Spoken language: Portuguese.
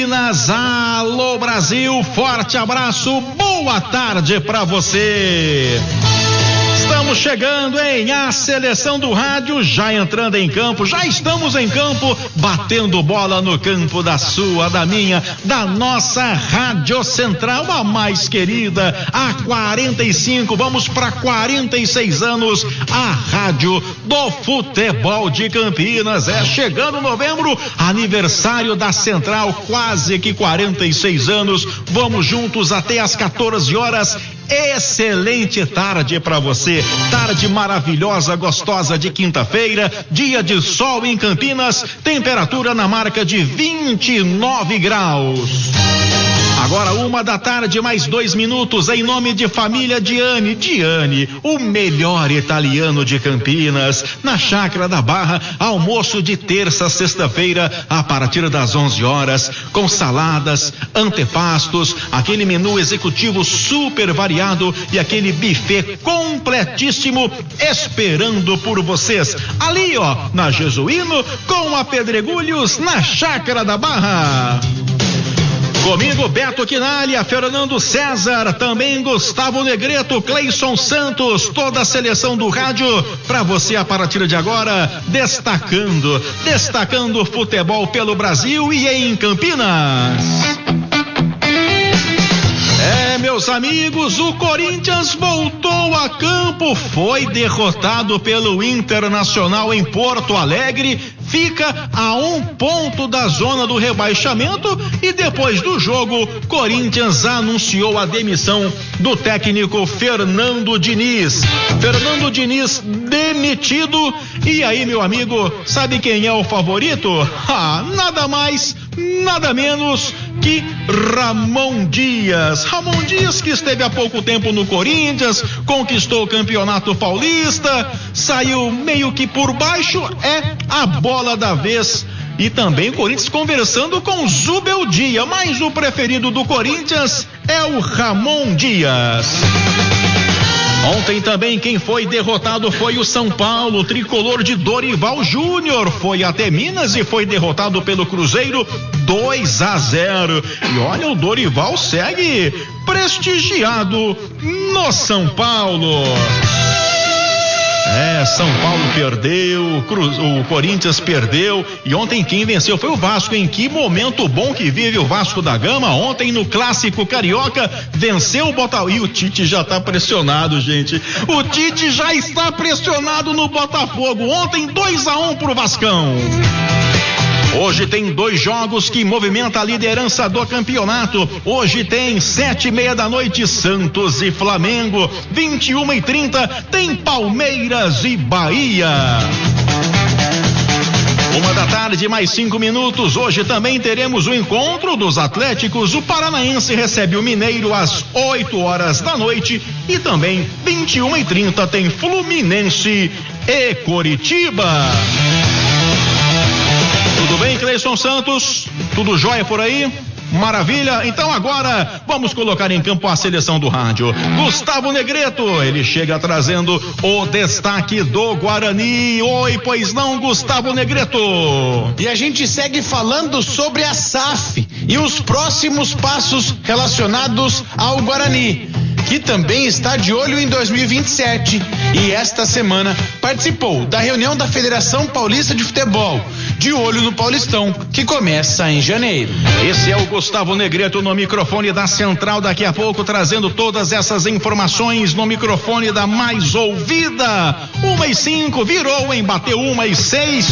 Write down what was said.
Alô Brasil, forte abraço, boa tarde pra você. Estamos chegando, hein? A seleção do rádio já entrando em campo, já estamos em campo, batendo bola no campo da sua, da minha, da nossa Rádio Central, a mais querida, há 45, vamos para 46 anos, a rádio do futebol de Campinas. Chegando novembro, aniversário da Central, quase que 46 anos, vamos juntos até às 14 horas. Excelente tarde para você, tarde maravilhosa, gostosa de quinta-feira, dia de sol em Campinas, temperatura na marca de 29 graus. Agora 1h da tarde, mais 2 minutos, em nome de família Diane, o melhor italiano de Campinas, na Chácara da Barra, almoço de terça a sexta-feira, a partir das 11 horas, com saladas, antepastos, aquele menu executivo super variado e aquele buffet completíssimo, esperando por vocês, ali ó, na Jesuíno, com a Pedregulhos, na Chácara da Barra. Comigo, Beto Quinalha, Fernando César, também Gustavo Negreto, Cleison Santos, toda a seleção do rádio, pra você a partir de agora, destacando o futebol pelo Brasil e em Campinas. Meus amigos, o Corinthians voltou a campo, foi derrotado pelo Internacional em Porto Alegre, fica a 1 ponto da zona do rebaixamento e depois do jogo, Corinthians anunciou a demissão do técnico Fernando Diniz. Fernando Diniz demitido, e aí, meu amigo, sabe quem é o favorito? Nada mais, nada menos que Ramon Dias. Ramon Dias, que esteve há pouco tempo no Corinthians, conquistou o Campeonato Paulista, saiu meio que por baixo, é a bola da vez. E também o Corinthians conversando com Zubeldia, mas o preferido do Corinthians é o Ramon Dias. Ontem também quem foi derrotado foi o São Paulo, o tricolor de Dorival Júnior, foi até Minas e foi derrotado pelo Cruzeiro 2-0. E olha, o Dorival segue prestigiado no São Paulo. São Paulo perdeu, o Corinthians perdeu, e ontem quem venceu foi o Vasco, em que momento bom que vive o Vasco da Gama. Ontem no Clássico Carioca venceu o Botafogo, e o Tite já tá pressionado, gente, o Tite já está pressionado no Botafogo. Ontem 2-1 pro Vascão. Hoje tem 2 jogos que movimentam a liderança do campeonato. Hoje tem 7:30 da noite, Santos e Flamengo. 21h30 tem Palmeiras e Bahia. 1 da tarde, mais 5 minutos. Hoje também teremos o encontro dos Atléticos. O Paranaense recebe o Mineiro às 8 horas da noite. E também 21h30 tem Fluminense e Coritiba. Tudo bem, Cleison Santos? Tudo jóia por aí? Maravilha. Então agora vamos colocar em campo a seleção do rádio. Gustavo Negreto, ele chega trazendo o destaque do Guarani. Oi, pois não, Gustavo Negreto. E a gente segue falando sobre a SAF e os próximos passos relacionados ao Guarani, que também está de olho em 2027 e esta semana participou da reunião da Federação Paulista de Futebol, de olho no Paulistão, que começa em janeiro. Esse é o Gustavo Negreto no microfone da Central, daqui a pouco trazendo todas essas informações no microfone da mais ouvida. 1h05, virou, hein? Bateu 1h06.